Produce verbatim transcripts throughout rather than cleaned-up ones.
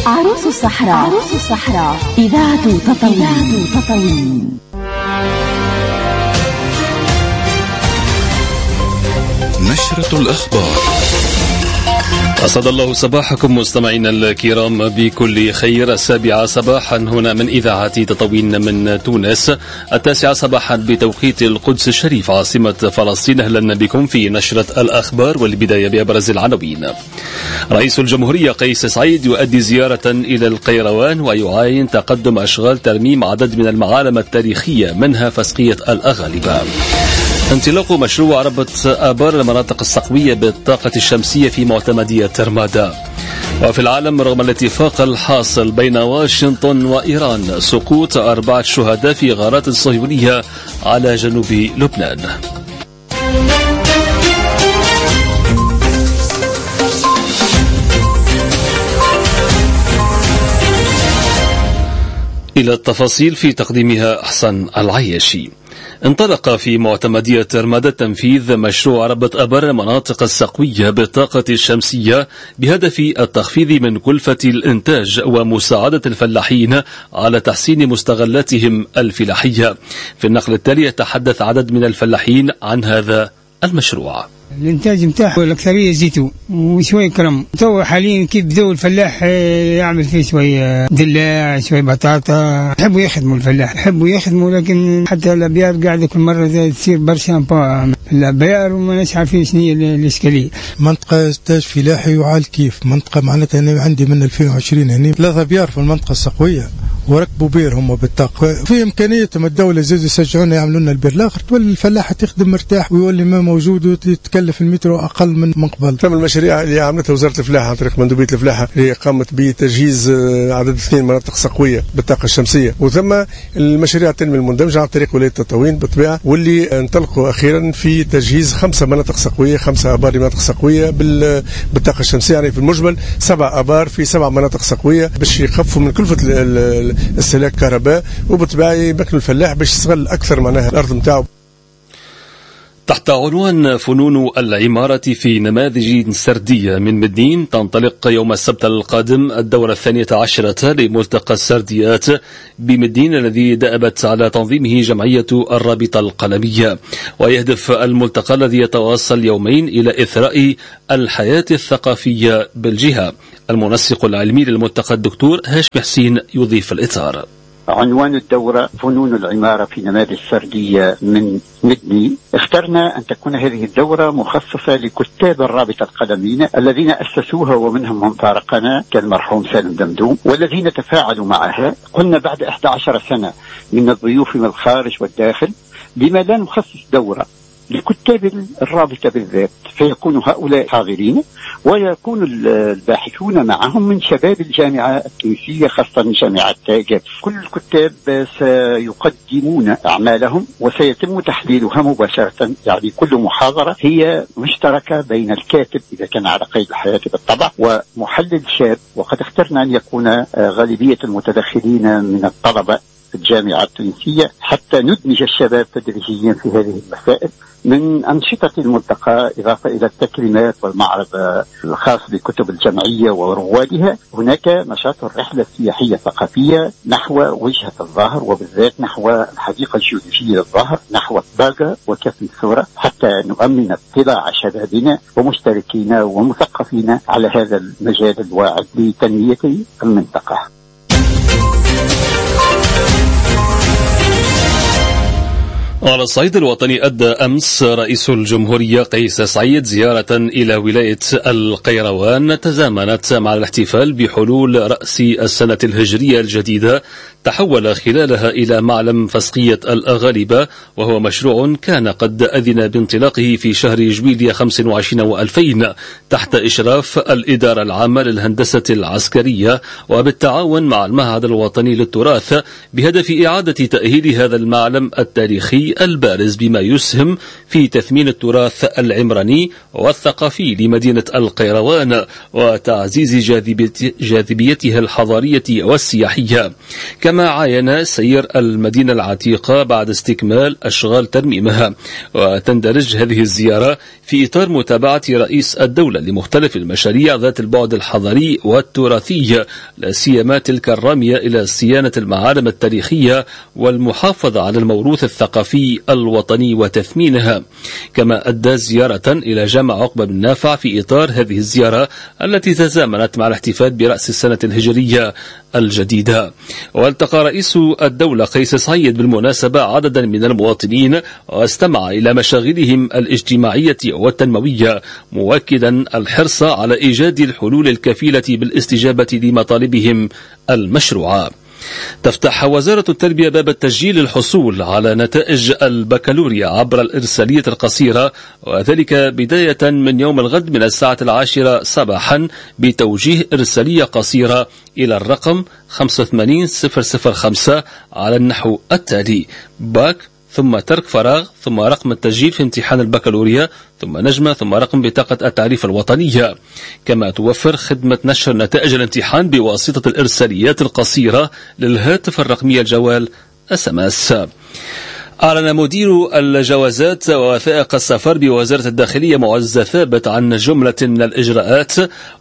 عروس الصحراء. عروس الصحراء إذاعة تطاوين. إذاعة تطاوين. نشرة الأخبار. أسعد الله صباحكم مستمعينا الكرام بكل خير. السابعة صباحا هنا من إذاعة تطاوين من تونس، التاسعة صباحا بتوقيت القدس الشريف عاصمة فلسطين. أهلا بكم في نشرة الأخبار، والبداية بأبرز العناوين. رئيس الجمهورية قيس سعيد يؤدي زيارة إلى القيروان ويعاين تقدم أشغال ترميم عدد من المعالم التاريخية منها فسقية الأغالبة. انطلاق مشروع ربط آبار المناطق الصقوية بالطاقة الشمسية في معتمدية ترمادا. وفي العالم، رغم الاتفاق الحاصل بين واشنطن وإيران، سقوط أربعة شهداء في غارات صهيونية على جنوب لبنان. إلى التفاصيل في تقديمها أحسن العياشي. انطلق في معتمدية ترمادا تنفيذ مشروع ربط آبار المناطق الصقوية بالطاقة الشمسية بهدف التخفيض من كلفة الإنتاج ومساعدة الفلاحين على تحسين مستغلاتهم الفلاحية. في النقل التالي يتحدث عدد من الفلاحين عن هذا المشروع. الانتاج متاعه الاكثريه زيتون وشوي كرم. تو حاليا كيف بدو الفلاح يعمل فيه شوي دلاع شوي بطاطا. يحبوا يخدموا الفلاح يحبوا يخدموا، لكن حتى الابيار قاعده كل مره تصير برشا الابيار وما نش عارفين شنو هي الاشكاليه. منطقه انتاج فلاحي وعال كيف منطقه معناتها انا عندي من ألفين وعشرين هنا ثلاثة ابيار في المنطقه الصقويه وركبوا بير هم بالطاقه. في امكانيتهم الدوله زادوا يشجعونا يعملوا لنا البير الاخر، تولي الفلاح تخدم مرتاح ويولي ما موجود وتتكلف المترو اقل من من قبل. تم المشاريع اللي عملتها وزاره الفلاحه عن طريق مندوبيه الفلاحه اللي قامت بتجهيز عدد اثنين مناطق صقويه بالطاقه الشمسيه، وثم المشاريع التنميه المندمجه عن طريق ولايه تطاوين بالطبيعه، واللي انطلقوا اخيرا في تجهيز خمسه مناطق صقويه، خمسه ابار مناطق صقويه بالطاقه الشمسيه، يعني في المجمل سبع ابار في سبع مناطق صقويه باش يخفوا من كلفه استهلاك كهرباء، وبالطبيعه يمكنوا الفلاح باش يستغل اكثر معناها الارض نتاعو. تحت عنوان فنون العمارة في نماذج سردية من مدين، تنطلق يوم السبت القادم الدورة الثانية عشرة لملتقى السرديات بمدين، الذي دأبت على تنظيمه جمعية الرابطة القلمية. ويهدف الملتقى الذي يتواصل يومين إلى إثراء الحياة الثقافية بالجهة. المنسق العلمي للملتقى الدكتور هاشم حسين يضيف الإطار. عنوان الدورة فنون العمارة في نماذج سردية من مدني. اخترنا أن تكون هذه الدورة مخصصة لكتاب الرابطة القلميين الذين أسسوها، ومنهم من فارقنا كالمرحوم سالم دمدوم والذين تفاعلوا معها. قلنا بعد إحدى عشرة سنة من الضيوف من الخارج والداخل، لما لا نخصص دورة لكتاب الرابطة بالذات، فيكون هؤلاء حاضرين ويكون الباحثون معهم من شباب الجامعة التونسية، خاصة من جامعة جاب. كل الكتاب سيقدمون أعمالهم وسيتم تحليلها مباشرة، يعني كل محاضرة هي مشتركة بين الكاتب إذا كان على قيد الحياة بالطبع ومحلل شاب. وقد اخترنا أن يكون غالبية المتدخلين من الطلبة في الجامعة التونسية حتى ندمج الشباب تدريجيا في هذه المسائل. من أنشطة الملتقى إضافة إلى التكريمات والمعرض الخاص بكتب الجمعية وروادها، هناك نشاط الرحلة السياحية الثقافية نحو وجهة الظاهر، وبالذات نحو الحديقة الجيولوجية للظاهر، نحو الطاقة وكف الثورة، حتى نؤمن اطلاع شبابنا ومشتركين ومثقفين على هذا المجال الواعد لتنمية المنطقة. على الصعيد الوطني، أدى أمس رئيس الجمهورية قيس سعيد زيارة إلى ولاية القيروان تزامنت مع الاحتفال بحلول رأس السنة الهجرية الجديدة، تحول خلالها إلى معلم فسقية الأغالبة، وهو مشروع كان قد أذن بانطلاقه في شهر جويلية خمسة وعشرين وألفين تحت إشراف الإدارة العامة للهندسة العسكرية وبالتعاون مع المعهد الوطني للتراث، بهدف إعادة تأهيل هذا المعلم التاريخي التاريخي البارز بما يسهم في تثمين التراث العمراني والثقافي لمدينة القيروان وتعزيز جاذبيتها الحضارية والسياحية. كما عاين سير المدينة العتيقة بعد استكمال أشغال ترميمها. وتندرج هذه الزيارة في إطار متابعة رئيس الدولة لمختلف المشاريع ذات البعد الحضاري والتراثي، لا سيما تلك الرامية إلى صيانة المعالم التاريخية والمحافظة على الموروث الثقافي الوطني وتثمينها. كما أدى زيارة إلى جامع عقبة بن نافع في إطار هذه الزيارة التي تزامنت مع الاحتفال برأس السنة الهجرية الجديدة. والتقى رئيس الدولة قيس سعيد بالمناسبة عددا من المواطنين واستمع إلى مشاغلهم الاجتماعية والتنموية، مؤكدا الحرص على إيجاد الحلول الكفيلة بالاستجابة لمطالبهم المشروعة. تفتح وزارة التربية باب التسجيل للحصول على نتائج البكالوريا عبر الإرسالية القصيرة، وذلك بداية من يوم الغد من الساعة العاشرة صباحا بتوجيه إرسالية قصيرة إلى الرقم خمسة ثمانين صفر صفر خمسة على النحو التالي: باك ثم ترك فراغ ثم رقم التسجيل في امتحان البكالوريا ثم نجمة ثم رقم بطاقة التعريف الوطنية. كما توفر خدمة نشر نتائج الامتحان بواسطة الإرساليات القصيرة للهاتف الرقمي الجوال اس ام اس. أعلن مدير الجوازات ووثائق السفر بوزارة الداخلية معز ثابت عن جملة من الإجراءات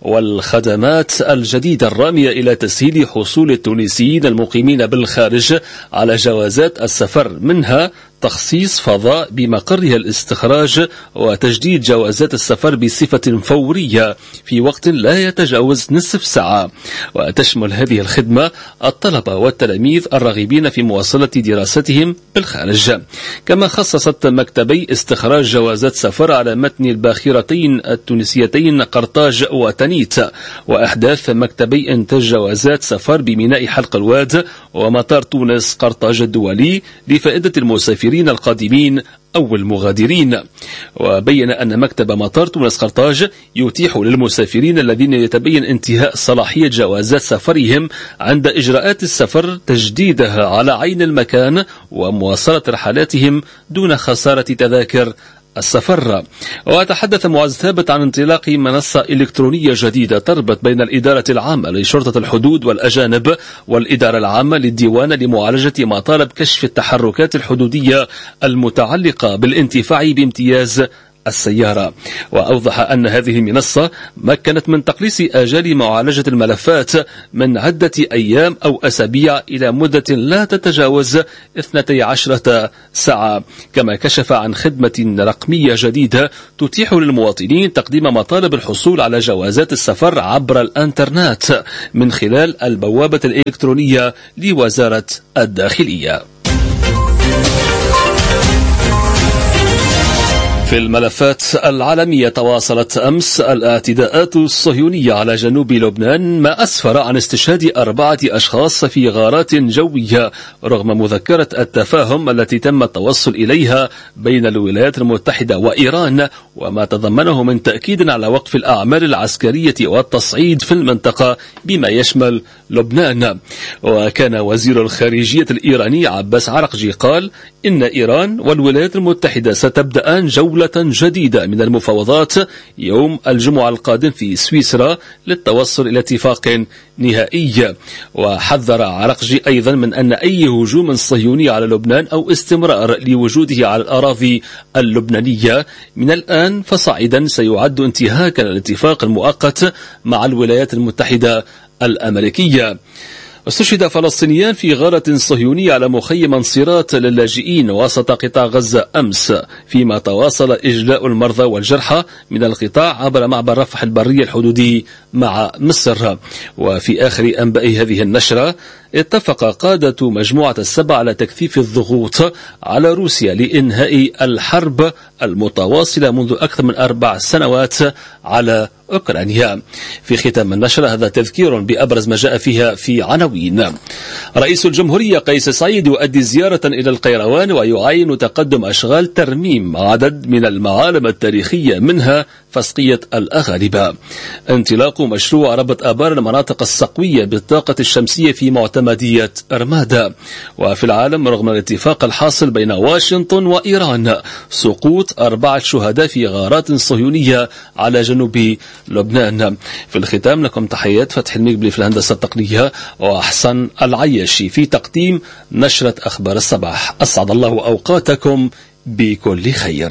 والخدمات الجديدة الرامية إلى تسهيل حصول التونسيين المقيمين بالخارج على جوازات السفر، منها تخصيص فضاء بمقرها الاستخراج وتجديد جوازات السفر بصفة فورية في وقت لا يتجاوز نصف ساعة. وتشمل هذه الخدمة الطلبة والتلاميذ الراغبين في مواصلة دراستهم بالخارج. كما خصصت مكتبي استخراج جوازات سفر على متن الباخرتين التونسيتين قرطاج وتنيت، وأحداث مكتبي إنتاج جوازات سفر بميناء حلق الواد ومطار تونس قرطاج الدولي لفائدة المسافرين القادمين أو المغادرين. وبين أن مكتب مطار تونس قرطاج يتيح للمسافرين الذين يتبين انتهاء صلاحية جوازات سفرهم عند إجراءات السفر تجديدها على عين المكان ومواصلة رحلاتهم دون خسارة تذاكر السفر. وتحدث معز ثابت عن انطلاق منصة إلكترونية جديدة تربط بين الإدارة العامة لشرطة الحدود والأجانب والإدارة العامة للديوان لمعالجة مطالب كشف التحركات الحدودية المتعلقة بالانتفاع بامتياز السيارة. وأوضح أن هذه المنصة مكنت من تقليص آجال معالجة الملفات من عدة أيام أو أسابيع إلى مدة لا تتجاوز اثنتي عشرة ساعة. كما كشف عن خدمة رقمية جديدة تتيح للمواطنين تقديم مطالب الحصول على جوازات السفر عبر الانترنت من خلال البوابة الإلكترونية لوزارة الداخلية. في الملفات العالمية، تواصلت أمس الاعتداءات الصهيونية على جنوب لبنان ما أسفر عن استشهاد أربعة أشخاص في غارات جوية رغم مذكرة التفاهم التي تم التوصل إليها بين الولايات المتحدة وإيران، وما تضمنه من تأكيد على وقف الأعمال العسكرية والتصعيد في المنطقة بما يشمل لبنان. وكان وزير الخارجية الإيراني عباس عرقجي قال إن إيران والولايات المتحدة ستبدأان جولة جديدة من المفاوضات يوم الجمعة القادم في سويسرا للتوصل إلى اتفاق نهائي. وحذر عرقجي أيضا من أن أي هجوم صهيوني على لبنان أو استمرار لوجوده على الأراضي اللبنانية من الآن فصاعدا سيعد انتهاكا للاتفاق المؤقت مع الولايات المتحدة الأمريكية. استشهد فلسطينيان في غارة صهيونية على مخيم انصراط للاجئين وسط قطاع غزة أمس، فيما تواصل إجلاء المرضى والجرحى من القطاع عبر معبر رفح البري الحدودي مع مصر. وفي آخر أنباء هذه النشرة، اتفق قادة مجموعة السبع على تكثيف الضغوط على روسيا لإنهاء الحرب المتواصلة منذ أكثر من أربع سنوات على أوكرانيا. في ختام النشرة هذا تذكير بأبرز ما جاء فيها في عناوين. رئيس الجمهورية قيس سعيد يؤدي زيارة إلى القيروان ويعاين تقدم أشغال ترميم عدد من المعالم التاريخية منها فسقية الأغاربة. انطلاق مشروع ربط آبار المناطق الصقوية بالطاقة الشمسية في معتمدية أرمادا. وفي العالم رغم الاتفاق الحاصل بين واشنطن وإيران سقوط أربعة شهداء في غارات صهيونية على جنوب لبنان. في الختام لكم تحيات فتح المقبلي في الهندسة التقنية وأحسن العياشي في تقديم نشرة أخبار الصباح. أسعد الله أوقاتكم بكل خير.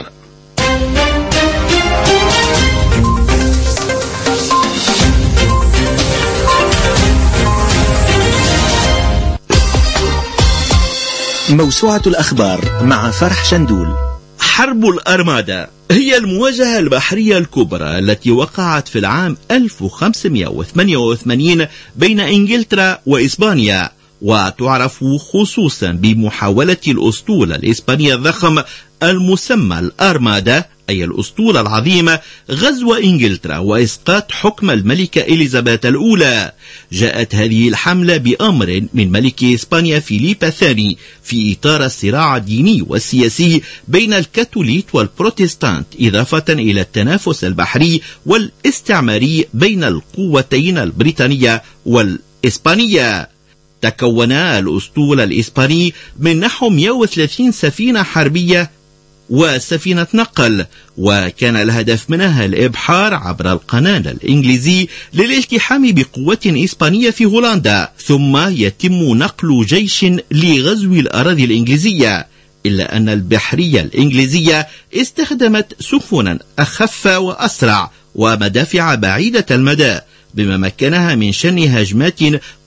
موسوعة الأخبار مع فرح شندول. حرب الأرمادا هي المواجهة البحرية الكبرى التي وقعت في العام ألف وخمسمائة وثمانية وثمانين بين إنجلترا وإسبانيا، وتعرف خصوصا بمحاولة الأسطول الإسباني الضخم المسمى الأرمادا أي الأسطول العظيمة غزو إنجلترا وإسقاط حكم الملكة إليزابيث الأولى. جاءت هذه الحملة بأمر من ملك إسبانيا فيليب الثاني في إطار الصراع الديني والسياسي بين الكاثوليك والبروتستانت، إضافة إلى التنافس البحري والاستعماري بين القوتين البريطانية والإسبانية. تكون الأسطول الإسباني من نحو مئة وثلاثين سفينة حربية وسفينة نقل، وكان الهدف منها الإبحار عبر القناة الإنجليزي للالتحام بقوة إسبانية في هولندا، ثم يتم نقل جيش لغزو الأراضي الإنجليزية. إلا أن البحرية الإنجليزية استخدمت سفنا أخف وأسرع ومدافع بعيدة المدى، بما مكنها من شن هجمات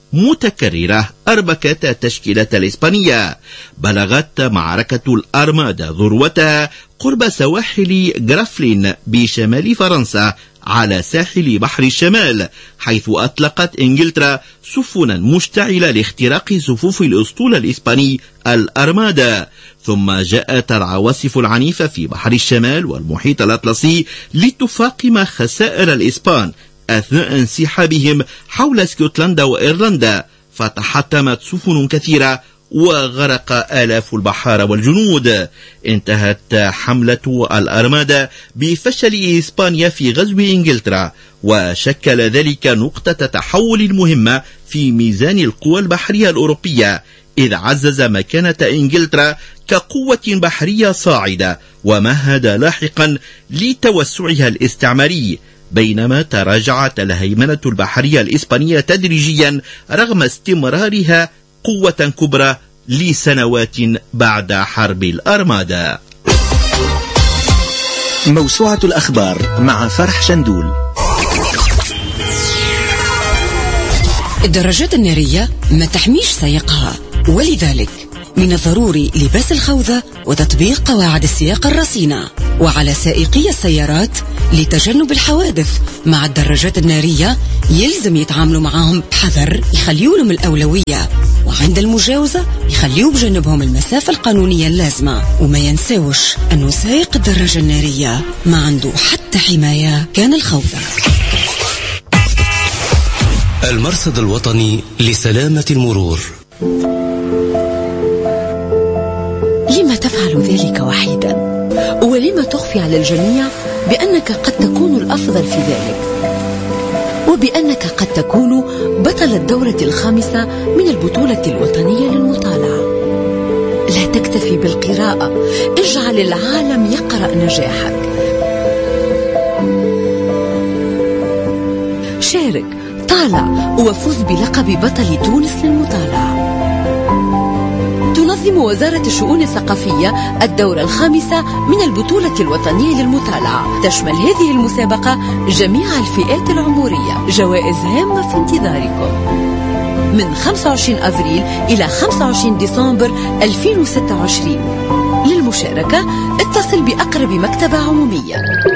متكررة أربكت التشكيلة الإسبانية. بلغت معركة الأرمادا ذروتها قرب سواحل غرافلين بشمال فرنسا على ساحل بحر الشمال، حيث أطلقت إنجلترا سفنا مشتعلة لاختراق صفوف الأسطول الإسباني الأرمادا. ثم جاءت العواصف العنيفة في بحر الشمال والمحيط الأطلسي لتفاقم خسائر الإسبان أثناء انسحابهم حول اسكتلندا وإيرلندا، فتحطمت سفن كثيرة وغرق آلاف البحارة والجنود. انتهت حملة الأرمادا بفشل إسبانيا في غزو إنجلترا، وشكل ذلك نقطة تحول مهمة في ميزان القوى البحرية الأوروبية، إذ عزز مكانة إنجلترا كقوة بحرية صاعدة ومهد لاحقا لتوسعها الاستعماري، بينما تراجعت الهيمنة البحرية الإسبانية تدريجيا رغم استمرارها قوة كبرى لسنوات بعد حرب الأرمادا. موسوعة الأخبار مع فرح شندول. الدراجات النارية ما تحميش سائقها، ولذلك من الضروري لباس الخوذة وتطبيق قواعد السياقة الرصينة، وعلى سائقي السيارات لتجنب الحوادث مع الدراجات النارية يلزم يتعاملوا معهم بحذر، يخليوا لهم الأولوية، وعند المجاوزة يخليوا بجنبهم المسافة القانونية اللازمة، وما ينساوش أنه سائق الدراجة النارية ما عنده حتى حماية كان الخوذة. المرصد الوطني لسلامة المرور. لما تفعل ذلك وحيدا؟ ولما تخفي على الجميع بأنك قد تكون الأفضل في ذلك، وبأنك قد تكون بطل الدورة الخامسة من البطولة الوطنية للمطالعة؟ لا تكتفي بالقراءة، اجعل العالم يقرأ نجاحك. شارك، طالع، وفوز بلقب بطل تونس للمطالعة. تنظم وزارة الشؤون الثقافية الدورة الخامسة من البطولة الوطنية للمطالعة. تشمل هذه المسابقة جميع الفئات العمرية. جوائز هامة في انتظاركم من خمسة وعشرين أفريل إلى خمسة وعشرين ديسمبر ألفين وستة وعشرين. للمشاركة اتصل بأقرب مكتبة عمومية.